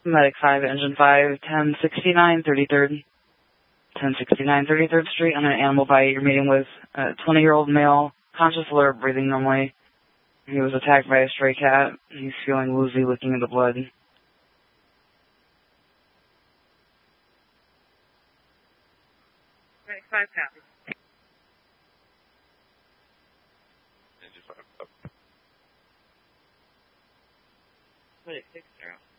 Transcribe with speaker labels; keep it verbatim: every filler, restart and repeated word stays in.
Speaker 1: Medic five, Engine five, ten sixty-nine, thirty-third. ten sixty-nine, thirty-third Street on an animal bite. You're meeting with a twenty-year-old male, conscious, alert, breathing normally. He was attacked by a stray cat. He's feeling woozy, licking into blood.
Speaker 2: Medic five, copy. Medic six, zero.